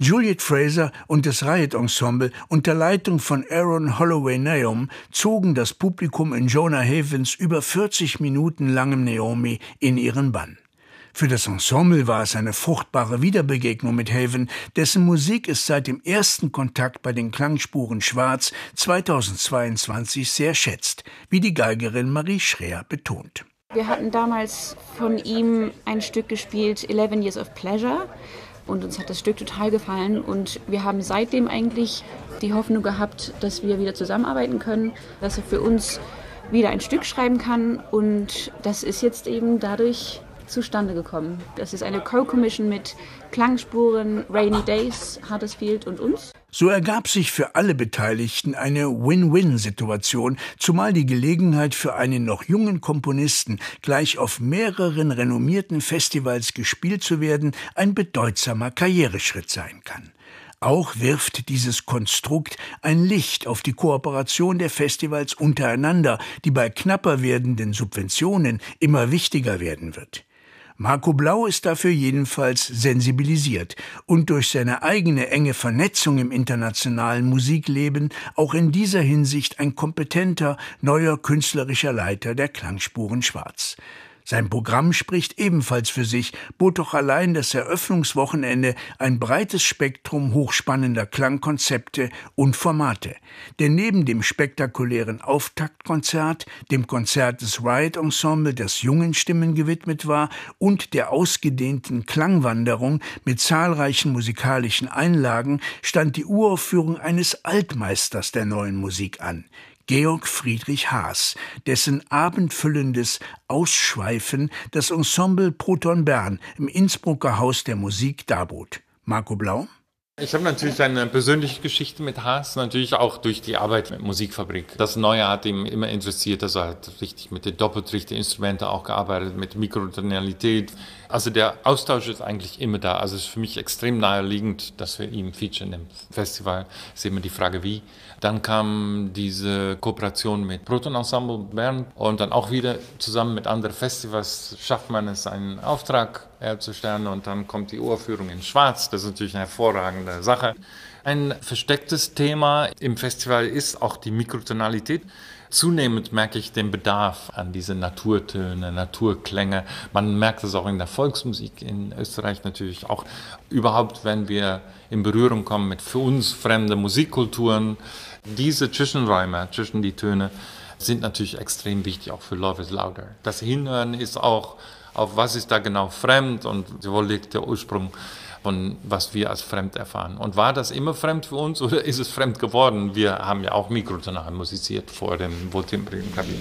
Juliet Fraser und das Riot Ensemble unter Leitung von Aaron Holloway-Neum zogen das Publikum in Jonah Havens über 40 Minuten langem Naomi in ihren Bann. Für das Ensemble war es eine fruchtbare Wiederbegegnung mit Haven, dessen Musik es seit dem ersten Kontakt bei den Klangspuren Schwarz 2022 sehr schätzt, wie die Geigerin Marie Schreer betont. Wir hatten damals von ihm ein Stück gespielt, 11 Years of Pleasure. Und uns hat das Stück total gefallen. Und wir haben seitdem eigentlich die Hoffnung gehabt, dass wir wieder zusammenarbeiten können, dass er für uns wieder ein Stück schreiben kann. Und das ist jetzt eben dadurch zustande gekommen. Das ist eine Co-Commission mit Klangspuren, Rainy Days, Huddersfield und uns. So ergab sich für alle Beteiligten eine Win-Win-Situation, zumal die Gelegenheit für einen noch jungen Komponisten, gleich auf mehreren renommierten Festivals gespielt zu werden, ein bedeutsamer Karriereschritt sein kann. Auch wirft dieses Konstrukt ein Licht auf die Kooperation der Festivals untereinander, die bei knapper werdenden Subventionen immer wichtiger werden wird. Marco Blau ist dafür jedenfalls sensibilisiert und durch seine eigene enge Vernetzung im internationalen Musikleben auch in dieser Hinsicht ein kompetenter, neuer künstlerischer Leiter der Klangspuren Schwarz. Sein Programm spricht ebenfalls für sich, bot doch allein das Eröffnungswochenende ein breites Spektrum hochspannender Klangkonzepte und Formate. Denn neben dem spektakulären Auftaktkonzert, dem Konzert des Riot Ensemble, das jungen Stimmen gewidmet war, und der ausgedehnten Klangwanderung mit zahlreichen musikalischen Einlagen, stand die Uraufführung eines Altmeisters der neuen Musik an: Georg Friedrich Haas, dessen abendfüllendes Ausschweifen das Ensemble Proton Bern im Innsbrucker Haus der Musik darbot. Marco Blau? Ich habe natürlich eine persönliche Geschichte mit Haas, natürlich auch durch die Arbeit mit Musikfabrik. Das Neue hat ihn immer interessiert, also er hat richtig mit den Doppeltrichter-Instrumenten auch gearbeitet, mit Mikrotonalität. Also der Austausch ist eigentlich immer da. Also es ist für mich extrem naheliegend, dass wir ihn featuren im Festival. Es ist immer die Frage, wie. Dann kam diese Kooperation mit Proton Ensemble Bern und dann auch wieder zusammen mit anderen Festivals schafft man es, einen Auftrag herzustellen und dann kommt die Uraufführung in Schwarz. Das ist natürlich eine hervorragende Sache. Ein verstecktes Thema im Festival ist auch die Mikrotonalität. Zunehmend merke ich den Bedarf an diese Naturtöne, Naturklänge. Man merkt es auch in der Volksmusik in Österreich natürlich auch. Überhaupt, wenn wir in Berührung kommen mit für uns fremden Musikkulturen, diese Zwischenräume zwischen die Töne sind natürlich extrem wichtig, auch für Love is Louder. Das Hinhören ist auch, auf was ist da genau fremd und wo liegt der Ursprung von was wir als fremd erfahren. Und war das immer fremd für uns oder ist es fremd geworden? Wir haben ja auch mikrotonal musiziert vor dem wohltemperierten Klavier.